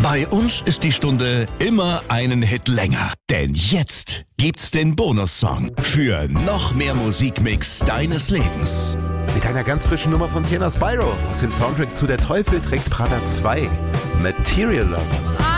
Bei uns ist die Stunde immer einen Hit länger. Denn jetzt gibt's den Bonussong für noch mehr Musikmix deines Lebens. Mit einer ganz frischen Nummer von Sienna Spyro aus dem Soundtrack zu Der Teufel trägt Prada 2. Material Love.